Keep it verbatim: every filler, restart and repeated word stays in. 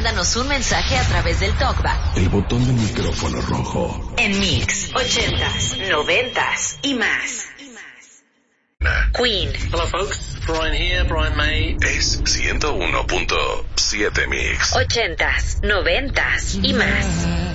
mándanos un mensaje a través del TalkBack. El botón del micrófono rojo. En Mix, ochentas, noventas y más. Queen. Hello folks, Brian here, Brian May. Es ciento uno punto siete Mix. Ochentas, noventas y más.